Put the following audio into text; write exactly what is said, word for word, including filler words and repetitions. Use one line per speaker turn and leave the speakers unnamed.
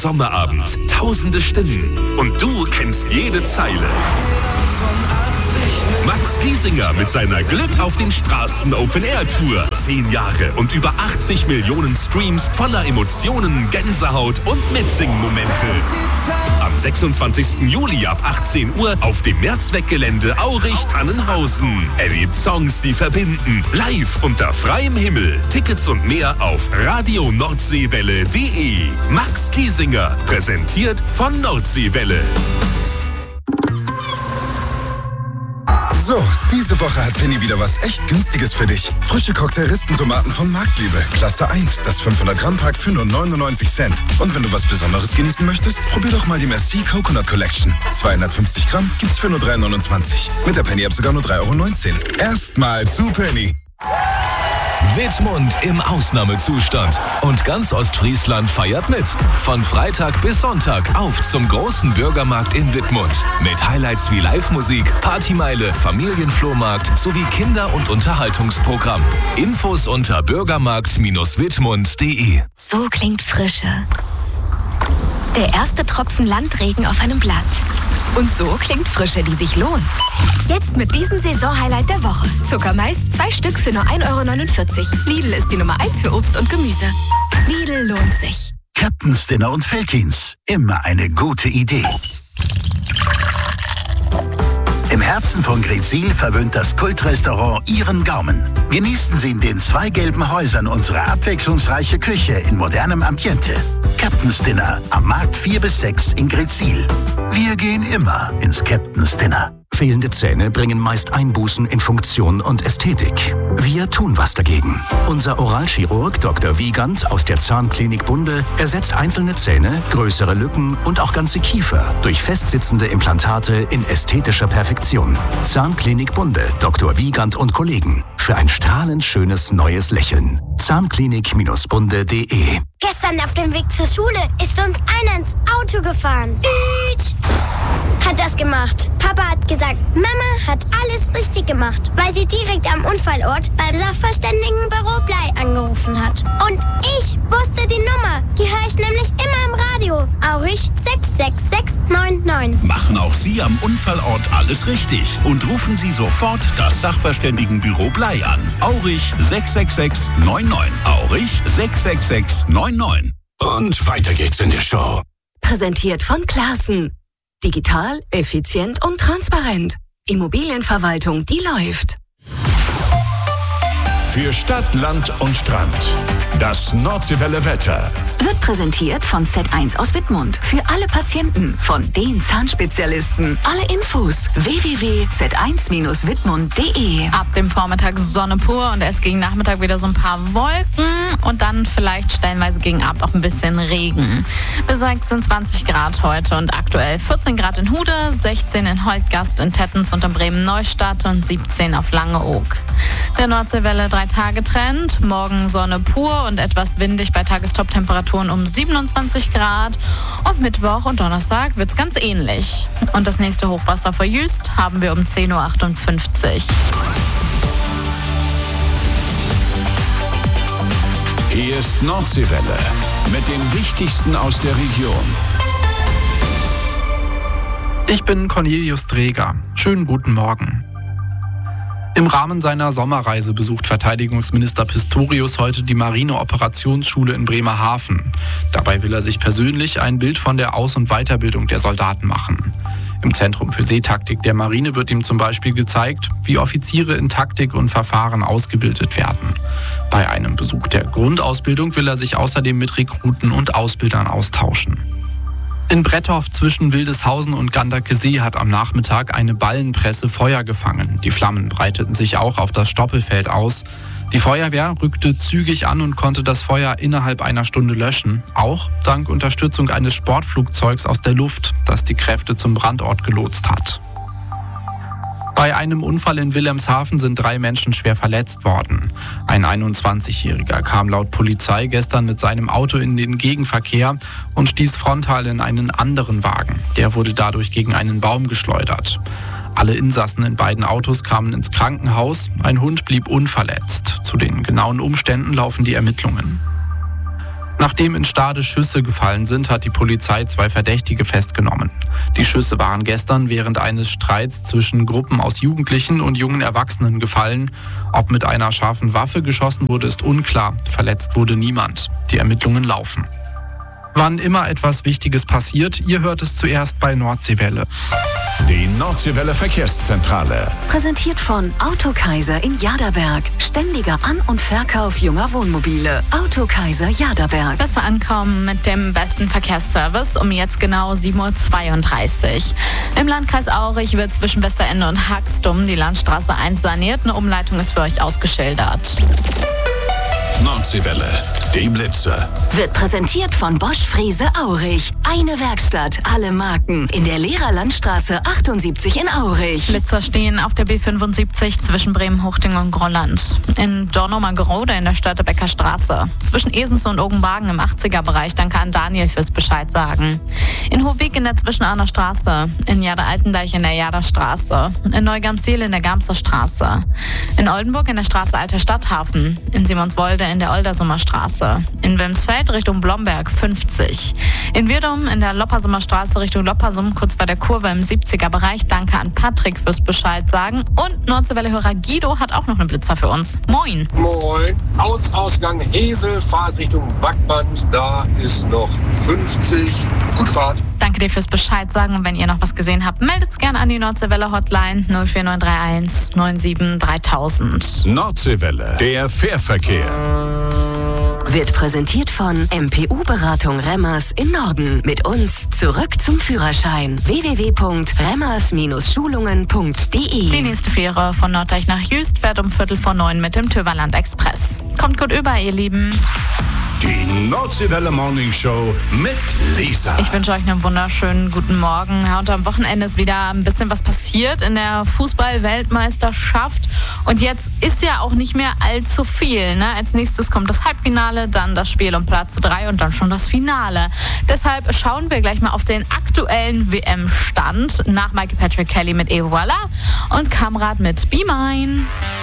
Sommerabend, tausende Stimmen und du kennst jede Zeile. Max Giesinger mit seiner Glück auf den Straßen Open Air Tour. Zehn Jahre und über achtzig Millionen Streams voller Emotionen, Gänsehaut und Mitsingen-Momente. Am sechsundzwanzigsten Juli ab achtzehn Uhr auf dem Mehrzweckgelände Aurich-Tannenhausen. Erlebt Songs, die verbinden. Live unter freiem Himmel. Tickets und mehr auf radio nordseewelle punkt de. Max Giesinger, präsentiert von Nordseewelle.
So, diese Woche hat Penny wieder was echt Günstiges für dich. Frische Cocktail-Rispentomaten von Marktliebe. Klasse eins, das fünfhundert Gramm Pack für nur neunundneunzig Cent. Und wenn du was Besonderes genießen möchtest, probier doch mal die Merci Coconut Collection. zweihundertfünfzig Gramm gibt's für nur drei neunundzwanzig. Mit der Penny-App sogar nur drei Euro neunzehn. Erstmal zu Penny.
Wittmund im Ausnahmezustand. Und ganz Ostfriesland feiert mit. Von Freitag bis Sonntag auf zum großen Bürgermarkt in Wittmund. Mit Highlights wie Live-Musik, Partymeile, Familienflohmarkt sowie Kinder- und Unterhaltungsprogramm. Infos unter bürgermarkt Bindestrich wittmund punkt de.
So klingt Frische. Der erste Tropfen Landregen auf einem Blatt. Und so klingt Frische, die sich lohnt. Jetzt mit diesem Saisonhighlight der Woche. Zuckermais, zwei Stück für nur ein Euro neunundvierzig. Lidl ist die Nummer eins für Obst und Gemüse. Lidl lohnt sich.
Captain's Dinner und Veltins. Immer eine gute Idee. Im Herzen von Greetsiel verwöhnt das Kultrestaurant Ihren Gaumen. Genießen Sie in den zwei gelben Häusern unsere abwechslungsreiche Küche in modernem Ambiente. Captain's Dinner am Markt vier bis sechs in Greetsiel. Wir gehen immer ins Captain's Dinner.
Fehlende Zähne bringen meist Einbußen in Funktion und Ästhetik. Wir tun was dagegen. Unser Oralchirurg Doktor Wiegand aus der Zahnklinik Bunde ersetzt einzelne Zähne, größere Lücken und auch ganze Kiefer durch festsitzende Implantate in ästhetischer Perfektion. Zahnklinik Bunde, Doktor Wiegand und Kollegen. Für ein strahlend schönes neues Lächeln. Zahnklinik Bindestrich bunde punkt de.
Gestern auf dem Weg zur Schule ist uns einer ins Auto gefahren. Üt. Hat das gemacht. Papa hat gesagt, Mama hat alles richtig gemacht, weil sie direkt am Unfallort beim Sachverständigenbüro Blei angerufen hat. Und ich wusste die Nummer. Die höre ich nämlich immer im Radio. Aurich sechs sechs sechs neun neun.
Machen auch Sie am Unfallort alles richtig und rufen Sie sofort das Sachverständigenbüro Blei an. Aurich sechs sechs sechs neun neun. Aurich sechs sechs sechs neun neun.
Und weiter geht's in der Show.
Präsentiert von Classen. Digital, effizient und transparent. Immobilienverwaltung, die läuft.
Für Stadt, Land und Strand. Das Nordseewelle Wetter.
Wird präsentiert von Z eins aus Wittmund. Für alle Patienten von den Zahnspezialisten. Alle Infos w w w punkt z eins Bindestrich wittmund punkt de.
Ab dem Vormittag Sonne pur und erst gegen Nachmittag wieder so ein paar Wolken und dann vielleicht stellenweise gegen Abend auch ein bisschen Regen. Bis sechsundzwanzig Grad heute und aktuell vierzehn Grad in Hude, sechzehn in Holtgast, in Tettens und in Bremen-Neustadt und siebzehn auf Langeoog. Der Nordseewelle drei Tage Trend, morgen Sonne pur und etwas windig bei Tagestop-Temperaturen um siebenundzwanzig Grad und Mittwoch und Donnerstag wird's ganz ähnlich. Und das nächste Hochwasser vor Jüst haben wir um zehn Uhr achtundfünfzig.
Hier ist Nordseewelle mit dem Wichtigsten aus der Region.
Ich bin Cornelius Dreger. Schönen guten Morgen. Im Rahmen seiner Sommerreise besucht Verteidigungsminister Pistorius heute die Marine-Operationsschule in Bremerhaven. Dabei will er sich persönlich ein Bild von der Aus- und Weiterbildung der Soldaten machen. Im Zentrum für Seetaktik der Marine wird ihm zum Beispiel gezeigt, wie Offiziere in Taktik und Verfahren ausgebildet werden. Bei einem Besuch der Grundausbildung will er sich außerdem mit Rekruten und Ausbildern austauschen. In Bretthof zwischen Wildeshausen und Ganderkesee hat am Nachmittag eine Ballenpresse Feuer gefangen. Die Flammen breiteten sich auch auf das Stoppelfeld aus. Die Feuerwehr rückte zügig an und konnte das Feuer innerhalb einer Stunde löschen. Auch dank Unterstützung eines Sportflugzeugs aus der Luft, das die Kräfte zum Brandort gelotst hat. Bei einem Unfall in Wilhelmshaven sind drei Menschen schwer verletzt worden. Ein einundzwanzigjähriger kam laut Polizei gestern mit seinem Auto in den Gegenverkehr und stieß frontal in einen anderen Wagen. Der wurde dadurch gegen einen Baum geschleudert. Alle Insassen in beiden Autos kamen ins Krankenhaus. Ein Hund blieb unverletzt. Zu den genauen Umständen laufen die Ermittlungen. Nachdem in Stade Schüsse gefallen sind, hat die Polizei zwei Verdächtige festgenommen. Die Schüsse waren gestern während eines Streits zwischen Gruppen aus Jugendlichen und jungen Erwachsenen gefallen. Ob mit einer scharfen Waffe geschossen wurde, ist unklar. Verletzt wurde niemand. Die Ermittlungen laufen. Wann immer etwas Wichtiges passiert, ihr hört es zuerst bei Nordseewelle.
Die Nordseewelle Verkehrszentrale.
Präsentiert von Autokaiser in Jaderberg. Ständiger An- und Verkauf junger Wohnmobile. Autokaiser Jaderberg.
Besser ankommen mit dem besten Verkehrsservice um jetzt genau sieben Uhr zweiunddreißig. Im Landkreis Aurich wird zwischen Westerende und Haxtum die Landstraße eins saniert. Eine Umleitung ist für euch ausgeschildert.
Nordseewelle, die Blitze.
Wird präsentiert von Bosch Frese Aurich. Eine Werkstatt, alle Marken. In der Lehrerlandstraße achtundsiebzig in Aurich.
Blitzer stehen auf der B fünfundsiebzig zwischen Bremen-Huchting und Grolland. In Dornumergerode in der Störtebecker Straße. Zwischen Esens und Ogenbagen im achtziger-Bereich. Danke an Daniel fürs Bescheid sagen. In Hofweg in der Zwischenahner Straße. In Jader-Altendeich in der Jaderstraße. In Neugamseel in der Gamser Straße. In Oldenburg in der Straße Alter Stadthafen. In Simonswolde in der Oldersummer Straße. In Wilmsfeld Richtung Blomberg fünfzig. In Wirdum in der Loppersummer Straße Richtung Loppersum, kurz bei der Kurve im siebziger-Bereich. Danke an Patrick fürs Bescheid sagen. Und Nordseewelle-Hörer Guido hat auch noch einen Blitzer für uns. Moin.
Moin. Ortsausgang Hesel, Fahrt Richtung Backband. Da ist noch fünfzig. Gute Fahrt.
Danke dir fürs Bescheid sagen. Und wenn ihr noch was gesehen habt, meldet's gerne an die Nordseewelle-Hotline null vier neun drei eins neun sieben dreitausend.
Nordseewelle, der Fährverkehr.
Wird präsentiert von M P U-Beratung Remmers in Norden. Mit uns zurück zum Führerschein. w w w punkt remmers Schulungen punkt d e.
Die nächste Fähre von Norddeich nach Jüst fährt um Viertel vor neun mit dem Töverland Express. Kommt gut über, ihr Lieben.
Die Nordseewelle Morning Show mit Lisa.
Ich wünsche euch einen wunderschönen guten Morgen. Ja, und am Wochenende ist wieder ein bisschen was passiert in der Fußball-Weltmeisterschaft. Und jetzt ist ja auch nicht mehr allzu viel. Ne? Als nächstes kommt das Halbfinale, dann das Spiel um Platz drei und dann schon das Finale. Deshalb schauen wir gleich mal auf den aktuellen W M-Stand nach Michael Patrick Kelly mit Et Voilà und Kamrat mit Be Mine.